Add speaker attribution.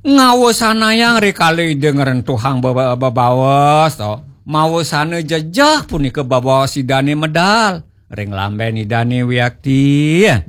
Speaker 1: Ngawesana yang rekali dengerin tuhang babawas to. Mawesana jajah punika babawa si Dani medal. Ring lambe ni Dani Wiakti.